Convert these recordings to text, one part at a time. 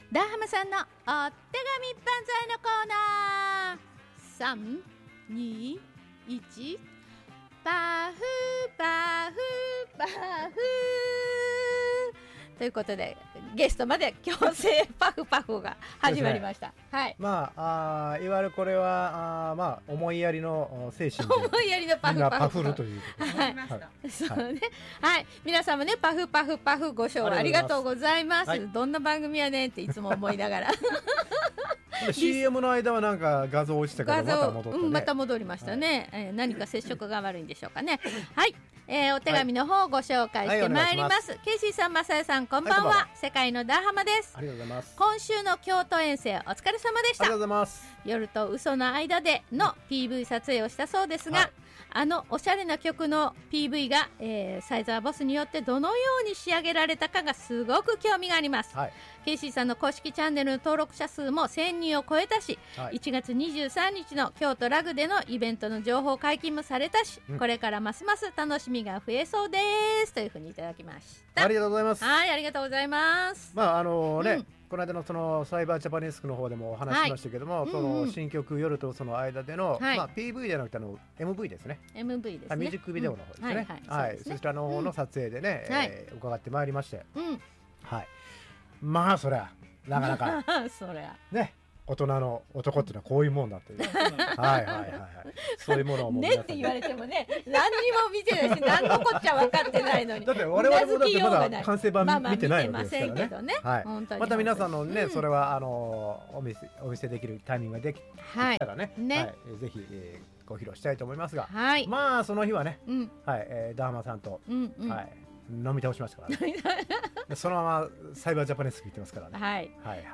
ダーハマさんのお手紙万歳のコーナー。3、2、1、パフパフパフということでゲストまで強制パフパフが始まりました、はい。 まあ、いわゆるこれはまあ思いやりの精神で思いやりのパフパフパフるということで、 はいそうね、はい、皆さんもねパフパフパフご賞ありがとうございます、はい、どんな番組やねんっていつも思いながら CM の間はなんか画像落ちたからまた戻ったね、 また戻りましたね、はい。何か接触が悪いんでしょうかね。はい、お手紙の方をご紹介してまいります、ケイシーさん、マサヤさん、こんばんは、世界のダーハマです。 ありがとうございます。 今週の京都遠征お疲れ様でした。 ありがとうございます。 夜と嘘の間での PV 撮影をしたそうですが、はい、おしゃれな曲の PV が、サイザーボスによってどのように仕上げられたかがすごく興味があります、はい。ケイシーさんの公式チャンネルの登録者数も1000人を超えたし、はい、1月23日の京都ラグでのイベントの情報解禁もされたし、これからますます楽しみが増えそうですというふうにいただきました。 ありがとうございます。 はい、ありがとうございます。 まあこの間のそのサイバージャパネスクの方でもお話ししましたけども、その新曲夜とその間での、まあ PV じゃなくてMV ですね。 MV ですね。 ミュージックビデオの方ですね。はい、そちらの方の撮影でね、伺ってまいりまして、はい。まあそりゃなかなかそりゃね。大人の男っていうのはこういうもんだっていうはいはいはいはいそういうものをねって言われてもね何にも見てないし何のこっちゃ分かってないのにだって我々もだってまだ完成版見てないわけですからね。はい、また皆さんのねそれはお見せできるタイミングができたらねぜひご披露したいと思いますが、まあその日はねはいダーマさんとはい飲み倒しましたからねそのままサイバージャパネスク行ってますからね。はいはいはい。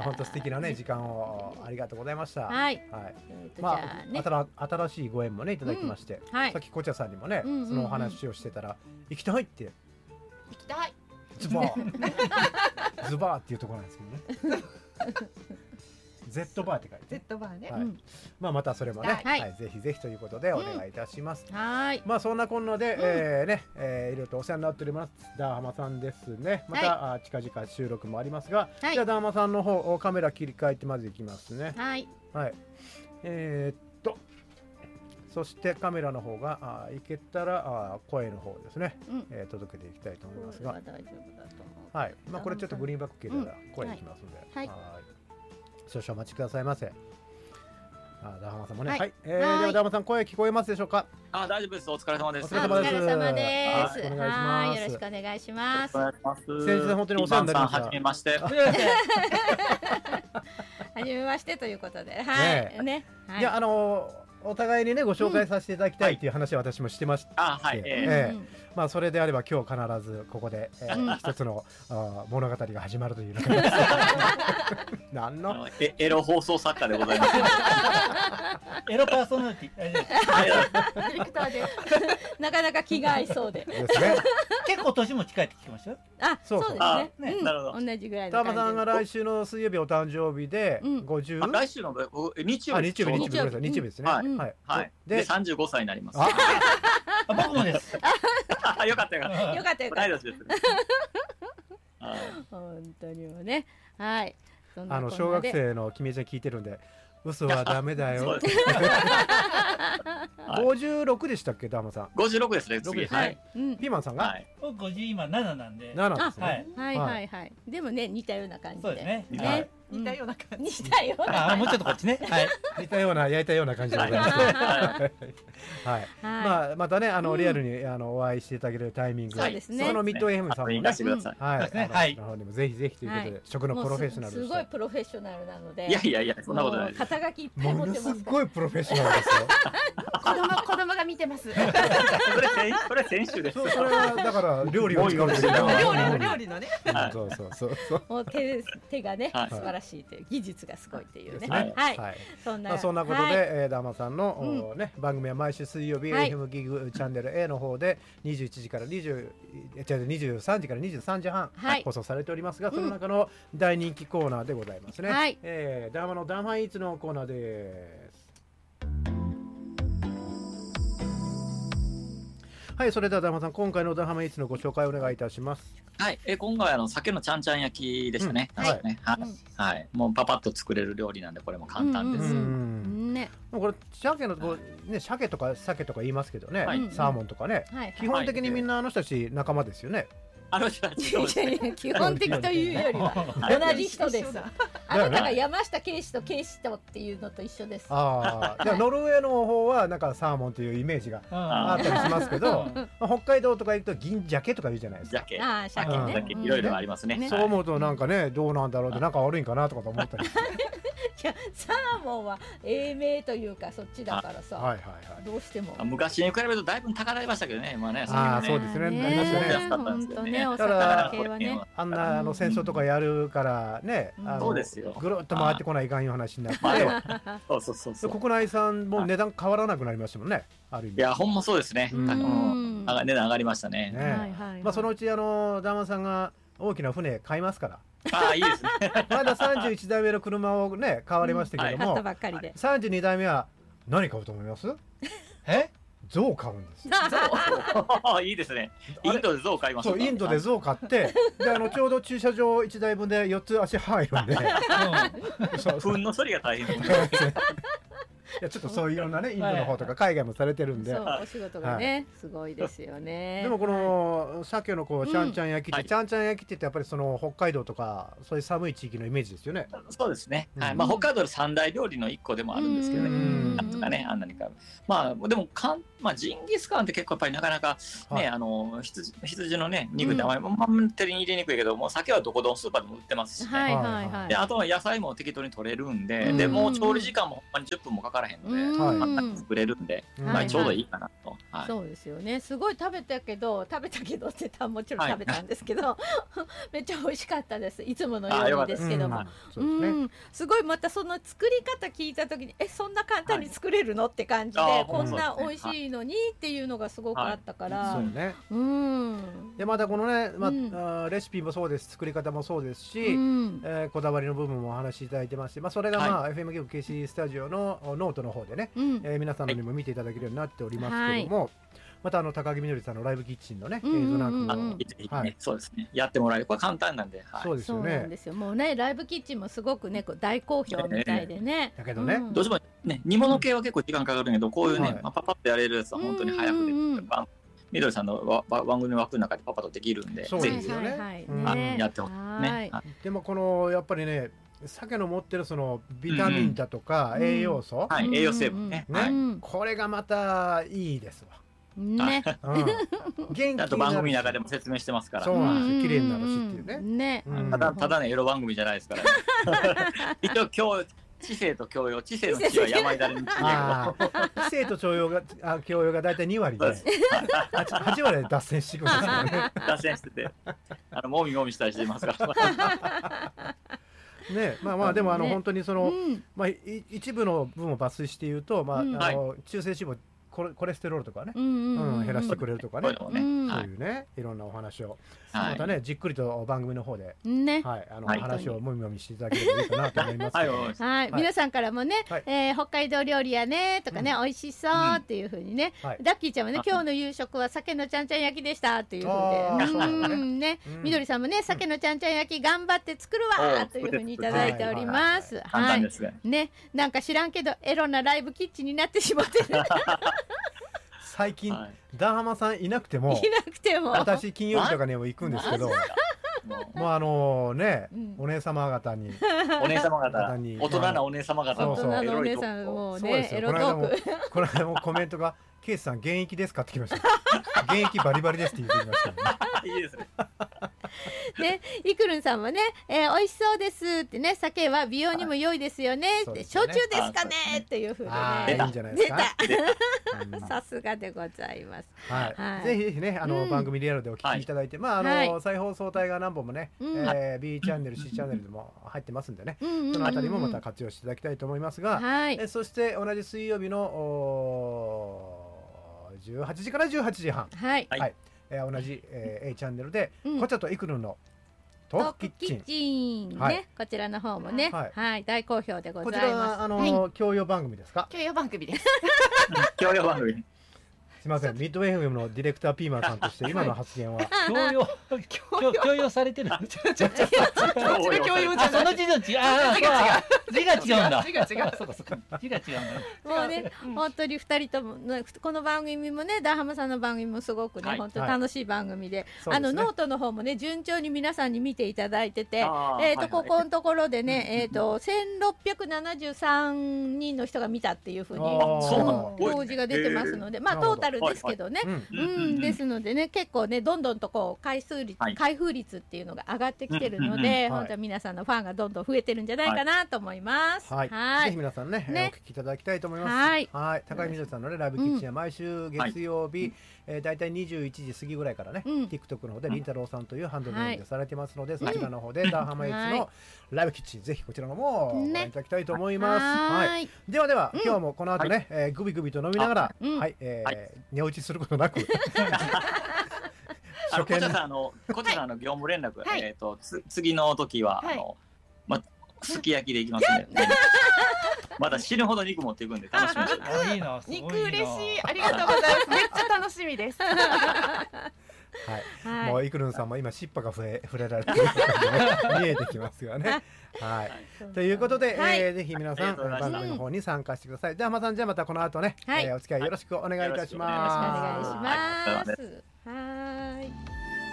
本当素敵なね時間をありがとうございました。はい。まあ新しいご縁もねいただきまして、さっきコチャさんにもねそのお話をしてたら行きたいって行きたいズバーズバーっていうところなんですけどね。Z バーって書いて Z バーね、 まあまたそれもね、ぜひぜひということでお願いいたします。まあそんなこんなでいろいろとお世話になっておりますダーハマさんですね。また近々収録もありますが、じゃあダーハマさんの方カメラ切り替えてまずいきますね。はいそしてカメラの方がいけたら声の方ですね、届けていきたいと思いますが、はい、まあこれちょっとグリーンバック切れたら声いきますので、少々お待ちくださいませ。ダーハマさんもね、ではダーハマさん声聞こえますでしょうか。 大丈夫です。お疲れ様です。 お疲れ様です。 お願いします。 よろしくお願いします。 先日本当にお世話になりました。 はじめまして。 はじめましてということで、はいね。 いやお互いにねご紹介させていただきたいっていう話は私もしてまして、まあそれであれば今日必ずここで一つの物語が始まるという何のエロ放送作家でございます。 エロパーソナリティディレクターでなかなか気が合いそうで結構年も近いって聞きましたよ。 あ、そうですね。 なるほど。 同じぐらいのダーハマさんが来週の水曜日お誕生日で50、 来週の日曜日ですね。 はい。で35歳になります。 僕もです。 よかったよかった。 よかったよかった。 同い年です。 本当にもね、はい。 小学生の君ちゃん聞いてるんで。嘘はダメだよ。56でしたっけダーマさん。 56ですね。次はい。ピーマンさんが 50今7なんで。 7ですね。 はいはいはい。でもね似たような感じで。 そうですね。 似たような感じ。 似たような。 もうちょっとこっちね。はい。 似たような焼いたような感じでございます。はい。まあまたねリアルにお会いしていただけるタイミング。 そうですね。 そのミッド FM さんもね。 はい。 の方にもぜひぜひということで食のプロフェッショナル。 すごいプロフェッショナルなので。 いやそんなことない。 肩書きいっぱい持ってます。 ものすごいプロフェッショナルですよ。 子供が見てます。 それ先週です。 それはだから料理を使うんですよ。 料理のね。 そうもう手がね素晴らしいという技術がすごいっていうね。 はい。そんなことでダーマさんのね番組は毎週水曜日 FM ギグチャンネル A の方で21時から23時から23時半放送されておりますが、その中の大人気コーナーでございますね。ダーマのダーマイーツのコーナーです。 はい、それではダハマさん、今回のダハマイーツのご紹介をお願いいたします。 はい、今回は鮭のちゃんちゃん焼きでしたね。はい、もうパパッと作れる料理なんで、これも簡単です。 ね、 これ鮭のね、鮭とか鮭とか言いますけどね、サーモンとかね、基本的にみんなあの人たち仲間ですよね。 基本的というよりは同じ人です。あなたが山下警視と警視とっていうのと一緒です。 ああ、ノルウェーの方はなんかサーモンというイメージがあったりしますけど、北海道とか行くと銀鮭とか言うじゃないですか。 ああ、鮭ね。 いろいろありますね。 そう思うとなんかね、どうなんだろうって、なんか悪いんかなとかと思ったり。 いや、サーモンは英名というかそっちだからさ、どうしても昔に比べるとだいぶ高なりましたけどね、今ね。 ああ、そうですね。なりましたね。 本当ね、お魚系はね。 あんな戦争とかやるからね、 そうですよ。 ぐるっと回ってこないかんいう話になって、 そう国内産も値段変わらなくなりましたもんね。ある意味。 いや、ほんまそうですね。値段上がりましたね。 まあそのうちダーマンさんが大きな船買いますから。 ああ、いいですね。 まだ31代目の車をね買われましたけども、32代目は何買うと思います？象を買うんです。 いいですね。インドで象を買います。 そう、インドで象を買って、でちょうど駐車場1台分で4つ足入るんで、 糞の処理が大変。 いや、ちょっとそういういろんなね、インドの方とか海外もされてるんで、 お仕事がねすごいですよね。 でもこの鮭のちゃんちゃん焼きって、ちゃんちゃん焼きって言ってやっぱりその北海道とかそういう寒い地域のイメージですよね。 そうですね。まあ北海道の三大料理の一個でもあるんですけどね。なんとかね、あんなにか。まあでもジンギスカンって結構やっぱりなかなかね、羊のね肉ってあまり手に入れにくいけども、鮭はどこでもスーパーでも売ってますしね。で、あとは野菜も適当に取れるんで、でもう調理時間も10分もかからへんので、簡単に作れるんで、ちょうどいいかなと。 そうですよね。すごい食べたけどって言ったらもちろん食べたんですけど、めっちゃ美味しかったです。いつものようにですけども、すごいまたその作り方聞いた時にそんな簡単に作れるのって感じで、こんな美味しいのにっていうのがすごくあったから。 そうね。でまたこのね、レシピもそうです、作り方もそうですし、こだわりの部分もお話しいただいてますし、それがFM 局 KC スタジオのノートの方でね、皆さんのにも見ていただけるようになっておりますけども、また高木みどりさんのライブキッチンのね映像なんかもそうですね、やってもらえる、これ簡単なんで。 そうですよね。 もうね、ライブキッチンもすごくね大好評みたいでね。 だけどね、 どうしてもね、煮物系は結構時間かかるけど、こういうねパパッとやれるやつは本当に早くで、みどりさんの番組の枠の中でパパッとできるんで、 ぜひやってほしいね。 でもこのやっぱりね、鮭の持ってるそのビタミンだとか栄養素、 栄養成分ね、 これがまたいいですわ。 ね、 ちゃんと番組の中でも説明してますから。 そうなんですよ、綺麗になるしっていうね。 ただね、エロ番組じゃないですからね。一応今日知性と教養、知性の知は山枝に知性と教養がだいたい2割で8割で脱線していくんですよね。 脱線してて、もみもみしたりしてますから。 ね、でも本当にその一部の分を抜粋して言うと、中性脂肪、コレステロールとかね、減らしてくれるとかね、そういうね、いろんなお話をまたね、じっくりと番組の方で話をもみもみしていただければいいかなと思いますはい、皆さんからもね、北海道料理やねとかね、美味しそうっていうふうにね、ラッキーちゃんはね、今日の夕食は鮭のちゃんちゃん焼きでしたっていうふうでね、みどりさんもね、鮭のちゃんちゃん焼き頑張って作るわというふうにいただいております。ね、なんか知らんけどエロなライブキッチンになってしまってる。 最近ダーハマさんいなくても私金曜日とかにも行くんですけど、もうね、お姉様方に大人なお姉様方の大人のお姉さんもね、エロトーク。 この間もコメントが「ケイスさん現役ですか?」って来ました。現役バリバリですって言ってましたね。 いいですね。 ね、イクルンさんもね、美味しそうですってね、鮭は美容にも良いですよねって、焼酎ですかねっていう風でね、 いいんじゃないですか。 さすがでございます。 ぜひぜひね、番組リアルでお聞きいただいて、再放送帯が何本もね、B チャンネル C チャンネルでも入ってますんでね、そのあたりもまた活用していただきたいと思いますが、そして同じ水曜日の18時から18時半、同じ A チャンネルでこちらとイクルンのトークキッチンね、こちらの方もね、大好評でございます。 こちら教養番組ですか？ 教養番組です。 教養番組。 すみません、ミッド FM のディレクターピーマンさんとして今の発言は強要されてる。 強要じゃない。 その字の違う。字が違うんだ。 字が違う。 そうかそうか。字が違うんだ。 もうね、本当に2人ともこの番組もね、ダーハマさんの番組もすごくね、本当楽しい番組で、ノートの方もね順調に皆さんに見ていただいてて、ここのところでね、1673人の人が見たっていうふうに表示が出てますので、まあトータルですけどね、ですのでね、結構ねどんどんとこう開封率っていうのが上がってきてるので、本当は皆さんのファンがどんどん増えてるんじゃないかなと思います。 はい、ぜひ皆さんねお聞きいただきたいと思います。はい、高井みどりさんのねライブキッチンは毎週月曜日だいたい21時過ぎぐらいからね、TikTok の方でりんたろうさんというハンドルネームでされてますので、そちらの方でダーハマエイツのライブキッチン、ぜひこちらのもご覧いただきたいと思います。はい、では今日もこの後ね、グビグビと飲みながら、寝落ちすることなくこちらさん業務連絡、次の時はすき焼きでいきますね。まだ死ぬほど肉持っていくんで楽しみです。 いいな、 肉嬉しい、ありがとうございます。めっちゃ楽しみです。 はい、もうイクルンさんも今尻尾が触れられてるのが見えてきますよね。はい、ということで、ぜひ皆さん番組の方に参加してください。ではまたじゃあまたこの後ね、お付き合いよろしくお願いいたします。 よろしくお願いします。はい。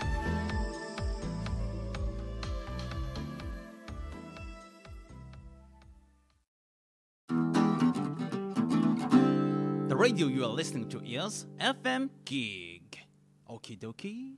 The radio you are listening to is FM Gig. Okie dokie.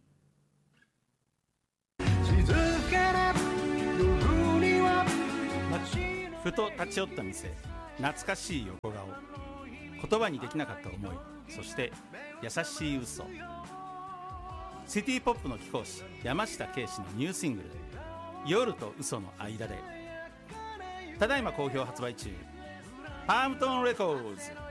ふと立ち寄った店、懐かしい横顔、言葉にできなかった思い、そして優しい嘘。シティポップの貴公子山下圭史のニューシングル夜と嘘の間で、ただいま好評発売中。パームトンレコーズ